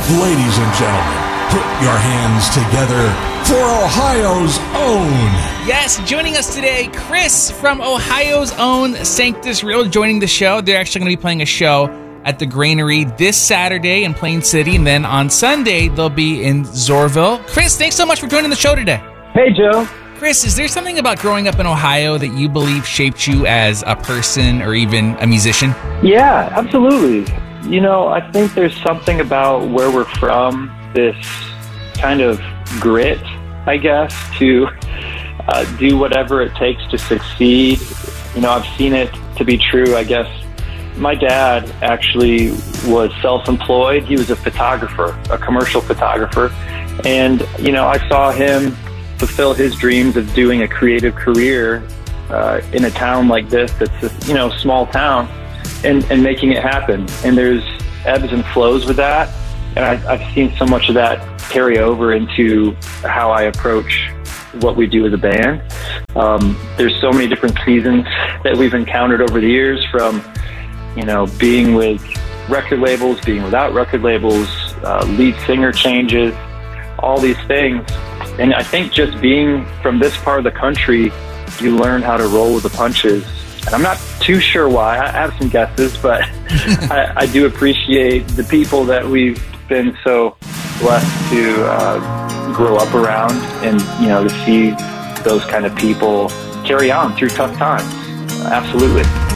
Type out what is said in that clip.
Ladies and gentlemen, put your hands together for Ohio's own. Yes, joining us today, Chris from Ohio's own Sanctus Real joining the show. They're actually going to be playing a show at the Granary this Saturday in Plain City, and then on Sunday they'll be in Zorville. Chris, thanks so much for joining the show today. Hey, Joe. Chris, is there something about growing up in Ohio that you believe shaped you as a person or even a musician? Yeah, absolutely. You know, I think there's something about where we're from, this kind of grit, I guess, to do whatever it takes to succeed. You know, I've seen it to be true, I guess. My dad actually was self-employed. He was a photographer, a commercial photographer. And, you know, I saw him fulfill his dreams of doing a creative career in a town like this that's a, you know, small town, and making it happen. And there's ebbs and flows with that. And I've seen so much of that carry over into how I approach what we do as a band. There's so many different seasons that we've encountered over the years, from, you know, being with record labels, being without record labels, lead singer changes, all these things. And I think just being from this part of the country, you learn how to roll with the punches. And I'm not too sure why. I have some guesses, but I do appreciate the people that we've been so blessed to grow up around, and, you know, to see those kind of people carry on through tough times. Absolutely.